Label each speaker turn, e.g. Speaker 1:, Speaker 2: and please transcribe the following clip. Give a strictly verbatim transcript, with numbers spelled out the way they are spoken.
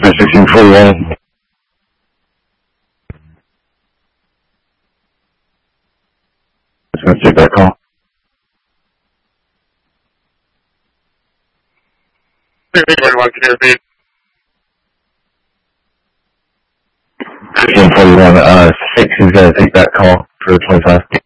Speaker 1: sixteen forty-one. Just gonna take that call.
Speaker 2: sixteen forty-one, can you repeat?
Speaker 1: sixteen forty-one, uh, six is gonna take that call for twenty-five.